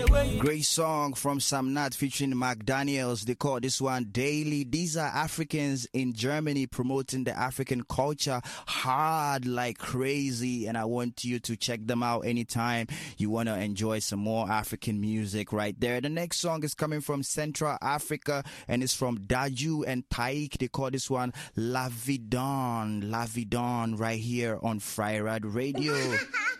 Great song from Sam Nat featuring Mark Daniels. They call this one Daily. These are Africans in Germany promoting the African culture hard like crazy, and I want you to check them out anytime you want to enjoy some more African music right there. The next song is coming from Central Africa and it's from Daju and Taik. They call this one La Vie Donne right here on Fry Rad Radio.